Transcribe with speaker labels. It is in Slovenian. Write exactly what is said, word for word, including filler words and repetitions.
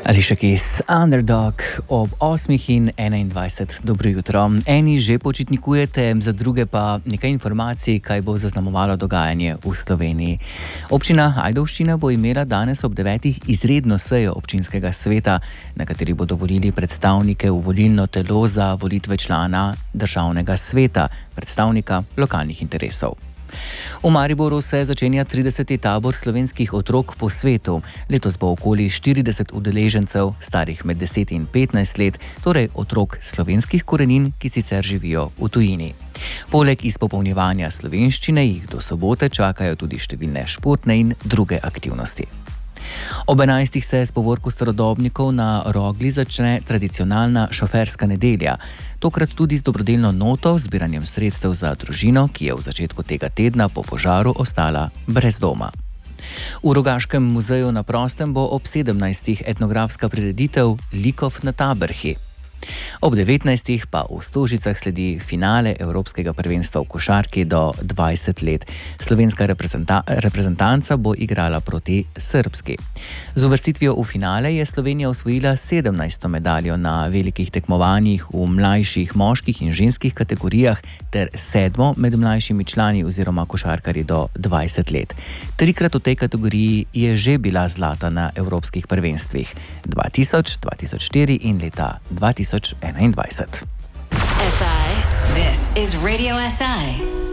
Speaker 1: Ali še kis, Underdog ob osmih in enaindvajset. Dobro jutro. Eni že počitnikujete, za druge pa nekaj informacij, kaj bo zaznamovalo dogajanje v Sloveniji. Občina Ajdovščina bo imela danes ob devetih izredno sejo občinskega sveta, na kateri bodo volili predstavnike v volilno telo za volitve člana državnega sveta, predstavnika lokalnih interesov. V Mariboru se začenja trideseti tabor slovenskih otrok po svetu. Letos bo okoli štirideset udeležencev, starih med deset in petnajst let, torej otrok slovenskih korenin, ki sicer živijo v tujini. Poleg izpopolnjevanja slovenščine jih do sobote čakajo tudi številne športne in druge aktivnosti. Ob enajstih se s povorko starodobnikov na Rogli začne tradicionalna šoferska nedelja. Tokrat tudi z dobrodelno noto, zbiranjem sredstev za družino, ki je v začetku tega tedna po požaru ostala brez doma. V Rogaškem muzeju na prostem bo ob sedemnajstih etnografska prireditev Likov na Taberhi. Ob devetnajstih pa v Stožicah sledi finale Evropskega prvenstva v košarki do dvajset let. Slovenska reprezenta- reprezentanca bo igrala proti Srbski. Z uvrstitvijo v finale je Slovenija osvojila sedemnajsto medaljo na velikih tekmovanjih v mlajših moških in ženskih kategorijah ter sedmo med mlajšimi člani oziroma košarkarji do dvajset let. Trikrat v tej kategoriji je že bila zlata na evropskih prvenstvih. dva tisoč, dva tisoč štiri in leta dva tisoč enaindvajset.
Speaker 2: S I, this is Radio S I.